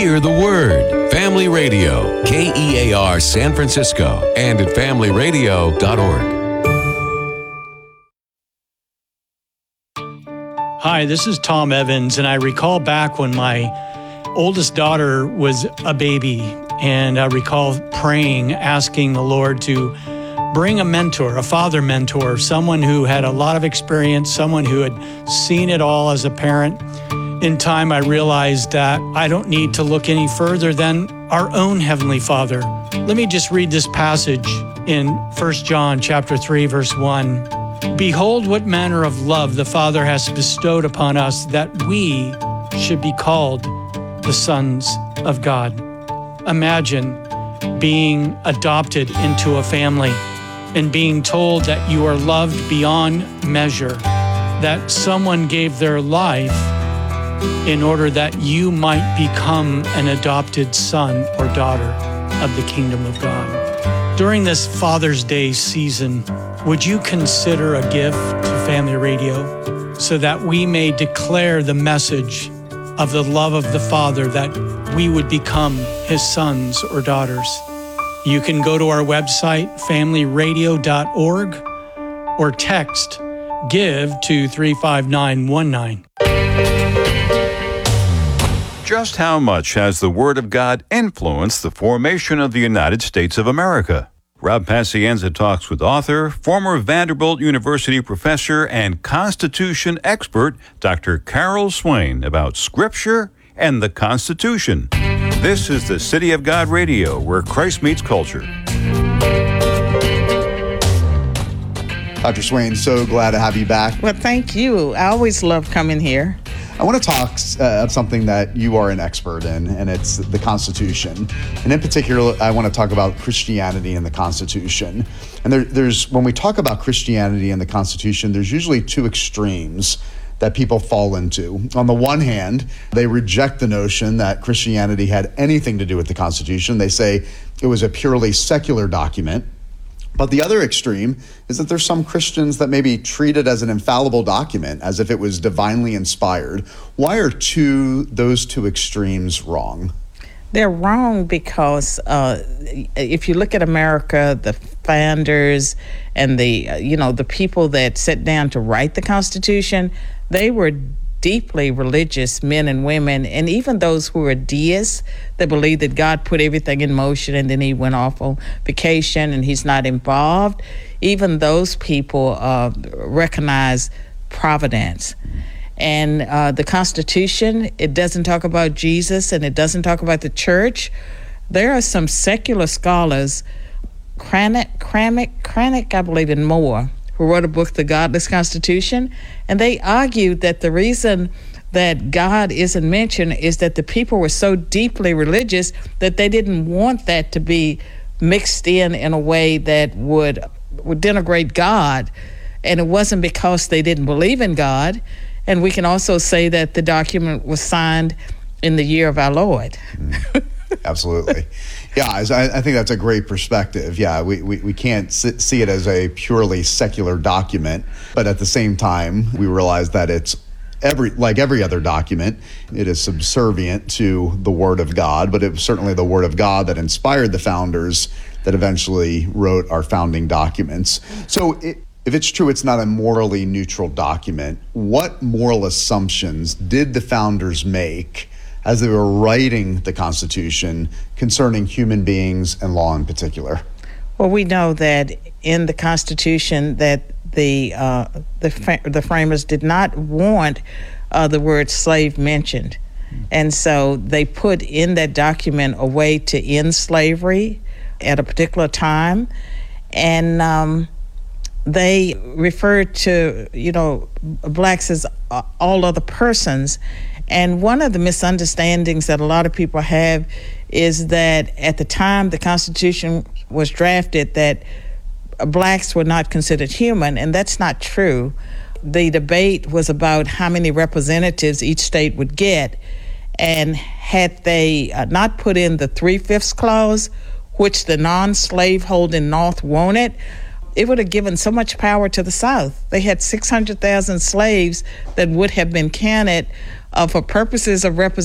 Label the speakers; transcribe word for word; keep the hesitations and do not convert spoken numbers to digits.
Speaker 1: Hear the Word. Family Radio, K E A R San Francisco, and at family radio dot org.
Speaker 2: Hi, this is Tom Evans, and I recall back when my oldest daughter was a baby, and I recall praying, asking the Lord to bring a mentor, a father mentor, someone who had a lot of experience, someone who had seen it all as a parent. In time, I realized that I don't need to look any further than our own Heavenly Father. Let me just read this passage in First John chapter three, verse one. Behold, what manner of love the Father has bestowed upon us, that we should be called the sons of God. Imagine being adopted into a family and being told that you are loved beyond measure, that someone gave their life in order that you might become an adopted son or daughter of the kingdom of God. During this Father's Day season, would you consider a gift to Family Radio so that we may declare the message of the love of the Father, that we would become His sons or daughters? You can go to our website, family radio dot org, or text GIVE to three five nine one nine.
Speaker 3: Just how much has the Word of God influenced the formation of the United States of America? Rob Pacienza talks with author, former Vanderbilt University professor, and Constitution expert Doctor Carol Swain about Scripture and the Constitution. This is the City of God Radio, where Christ meets culture.
Speaker 4: Doctor Swain, so glad to have you back.
Speaker 5: Well, thank you. I always love coming here.
Speaker 4: I want to talk uh, of something that you are an expert in, and it's the Constitution. And in particular, I want to talk about Christianity and the Constitution. And there, there's when we talk about Christianity and the Constitution, there's usually two extremes that people fall into. On the one hand, they reject the notion that Christianity had anything to do with the Constitution. They say it was a purely secular document. But the other extreme is that there's some Christians that maybe treat it as an infallible document, as if it was divinely inspired. Why are two those two extremes wrong?
Speaker 5: They're wrong because uh, if you look at America, the founders and the uh, you know the people that sat down to write the Constitution, they were deeply religious men and women, and even those who were deists that believed that God put everything in motion and then he went off on vacation and he's not involved. Even those people uh, recognize providence. And uh, the Constitution, it doesn't talk about Jesus and it doesn't talk about the church. There are some secular scholars, Cranick, Cranick, Cranick, I believe, and more, who wrote a book, The Godless Constitution, and they argued that the reason that God isn't mentioned is that the people were so deeply religious that they didn't want that to be mixed in in a way that would, would denigrate God. And it wasn't because they didn't believe in God. And we can also say that the document was signed in the year of our Lord.
Speaker 4: Mm. Absolutely. Yeah, I, I think that's a great perspective. Yeah, we, we, we can't see it as a purely secular document, but at the same time, we realize that it's every like every other document, it is subservient to the Word of God, but it was certainly the Word of God that inspired the founders that eventually wrote our founding documents. So it, if it's true it's not a morally neutral document, what moral assumptions did the founders make as they were writing the Constitution concerning human beings and law in particular?
Speaker 5: Well, we know that in the Constitution that the uh, the, fr- the framers did not want uh, the word slave mentioned. And so they put in that document a way to end slavery at a particular time. And um, they referred to, you know, blacks as uh, all other persons. And one of the misunderstandings that a lot of people have is that at the time the Constitution was drafted, that blacks were not considered human, and that's not true. The debate was about how many representatives each state would get, and had they uh, not put in the three-fifths clause, which the non-slave-holding North wanted, it would have given so much power to the South. They had six hundred thousand slaves that would have been counted uh, for purposes of representation